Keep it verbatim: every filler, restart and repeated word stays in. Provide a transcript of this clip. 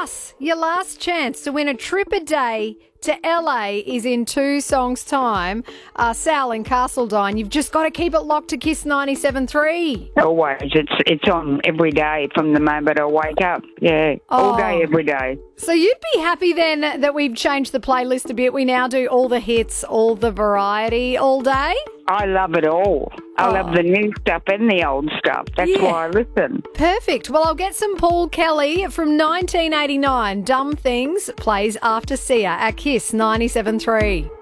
Plus, your last chance to win a trip a day to L A is in two songs' time. Uh, Sal in Castledine, you've just got to keep it locked to Kiss ninety-seven three. Always. It's it's on every day from the moment I wake up. Yeah, all Oh. day, every day. So you'd be happy then that we've changed the playlist a bit. We now do all the hits, all the variety, all day? I love it all. I Oh. love the new stuff and the old stuff. That's Yeah. why I listen. Perfect. Well, I'll get some Paul Kelly from nineteen eighty-nine. Dumb Things plays after Sia at Kiss ninety-seven three.